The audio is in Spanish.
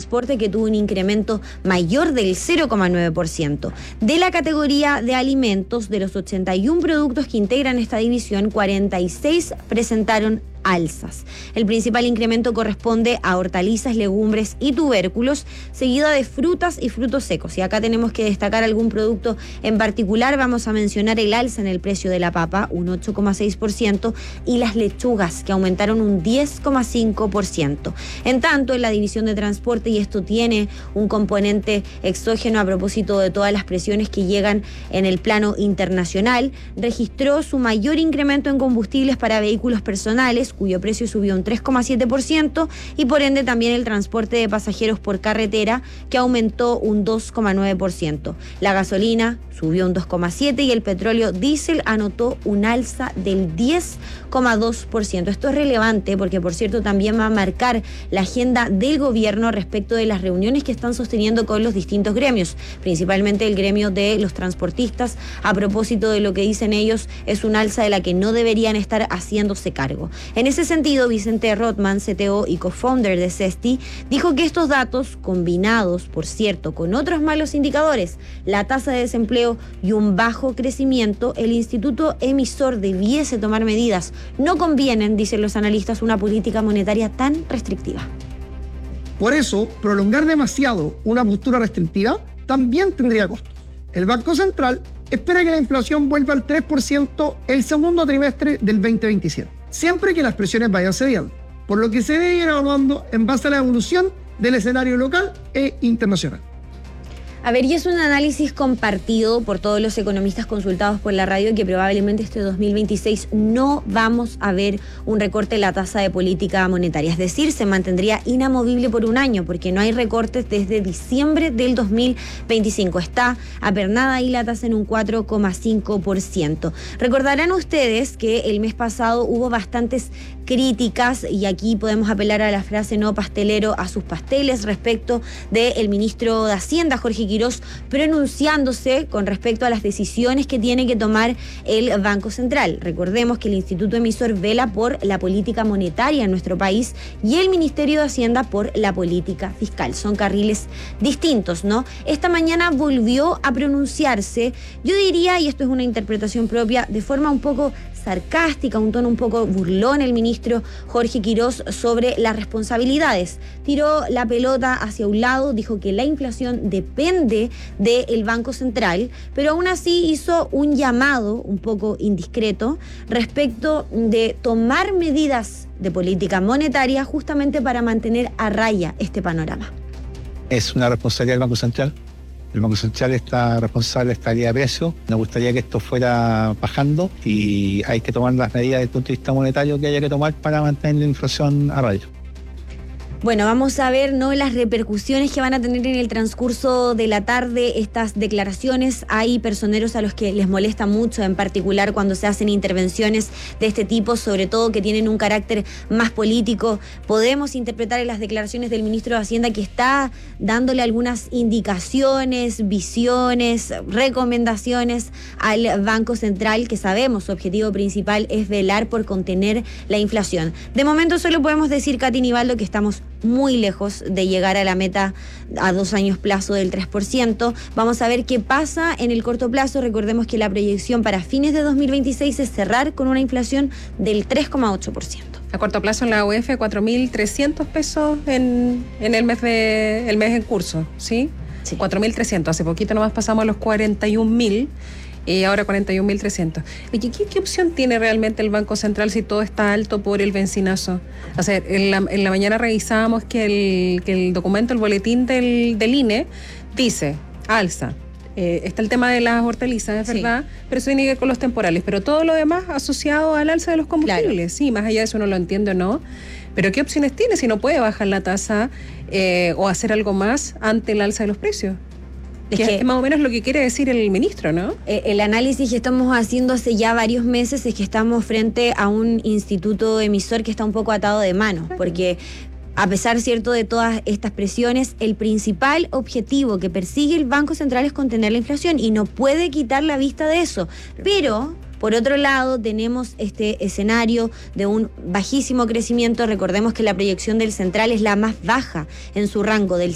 transporte, que tuvo un incremento mayor del 0,9%. De la categoría de alimentos, de los 81 productos que integran esta división, 46 presentaron alzas. El principal incremento corresponde a hortalizas, legumbres y tubérculos, seguida de frutas y frutos secos. Y acá tenemos que destacar algún producto en particular. Vamos a mencionar el alza en el precio de la papa, un 8,6%, y las lechugas, que aumentaron un 10,5%. En tanto, en la división de transporte, y esto tiene un componente exógeno a propósito de todas las presiones que llegan en el plano internacional, registró su mayor incremento en combustibles para vehículos personales, cuyo precio subió un 3,7%, y por ende también el transporte de pasajeros por carretera, que aumentó un 2,9%. La gasolina subió un 2,7% y el petróleo diésel anotó un alza del 10,2%. Esto es relevante porque, por cierto, también va a marcar la agenda del gobierno respecto de las reuniones que están sosteniendo con los distintos gremios, principalmente el gremio de los transportistas, a propósito de lo que dicen ellos es un alza de la que no deberían estar haciéndose cargo. En ese sentido, Vicente Rothman, CTO y co-founder de CESTI, dijo que estos datos, combinados, por cierto, con otros malos indicadores, la tasa de desempleo y un bajo crecimiento, el instituto emisor debiese tomar medidas. No convienen, dicen los analistas, una política monetaria tan restrictiva. Por eso, prolongar demasiado una postura restrictiva también tendría costos. El Banco Central espera que la inflación vuelva al 3% el segundo trimestre del 2027, siempre que las presiones vayan cediendo, por lo que se debe ir evaluando en base a la evolución del escenario local e internacional. A ver, y es un análisis compartido por todos los economistas consultados por la radio, que probablemente este 2026 no vamos a ver un recorte en la tasa de política monetaria. Es decir, se mantendría inamovible por un año, porque no hay recortes desde diciembre del 2025. Está apernada ahí la tasa en un 4,5%. Recordarán ustedes que el mes pasado hubo bastantes críticas, y aquí podemos apelar a la frase "no pastelero a sus pasteles", respecto del ministro de Hacienda, Jorge Quirós, pronunciándose con respecto a las decisiones que tiene que tomar el Banco Central. Recordemos que el instituto emisor vela por la política monetaria en nuestro país y el Ministerio de Hacienda por la política fiscal. Son carriles distintos, ¿no? Esta mañana volvió a pronunciarse, yo diría, y esto es una interpretación propia, de forma un poco sarcástica, un tono un poco burlón, el ministro Jorge Quirós sobre las responsabilidades. Tiró la pelota hacia un lado, dijo que la inflación depende del Banco Central, pero aún así hizo un llamado un poco indiscreto respecto de tomar medidas de política monetaria justamente para mantener a raya este panorama. Es una responsabilidad del Banco Central. El Banco Central está responsable de estabilidad de precios. Nos gustaría que esto fuera bajando y hay que tomar las medidas desde el punto de vista monetario que haya que tomar para mantener la inflación a raya. Bueno, vamos a ver, ¿no?, las repercusiones que van a tener en el transcurso de la tarde estas declaraciones. Hay personeros a los que les molesta mucho, en particular cuando se hacen intervenciones de este tipo, sobre todo que tienen un carácter más político. Podemos interpretar en las declaraciones del ministro de Hacienda que está dándole algunas indicaciones, visiones, recomendaciones al Banco Central, que sabemos su objetivo principal es velar por contener la inflación. De momento solo podemos decir, Katy Nivaldo, que estamos muy lejos de llegar a la meta a 2 años plazo del 3%. Vamos a ver qué pasa en el corto plazo. Recordemos que la proyección para fines de 2026 es cerrar con una inflación del 3,8%. A corto plazo en la UEF, 4.300 pesos en el mes en curso, ¿sí? Sí. 4.300. Hace poquito nomás pasamos a los 41.000. Y ahora 41.300. ¿Qué opción tiene realmente el Banco Central si todo está alto por el bencinazo? O sea, en la mañana revisábamos que el documento, el boletín del INE, dice alza. Está el tema de las hortalizas, es verdad, sí, pero eso tiene que ver con los temporales. Pero todo lo demás asociado al alza de los combustibles. Claro. Sí, más allá de eso uno lo entiende o no. Pero ¿qué opciones tiene si no puede bajar la tasa o hacer algo más ante el alza de los precios? Que es más o menos lo que quiere decir el ministro, ¿no? El análisis que estamos haciendo hace ya varios meses es que estamos frente a un instituto emisor que está un poco atado de manos, porque a pesar, cierto, de todas estas presiones, el principal objetivo que persigue el Banco Central es contener la inflación y no puede quitar la vista de eso. Pero por otro lado, tenemos este escenario de un bajísimo crecimiento. Recordemos que la proyección del Central es la más baja en su rango, del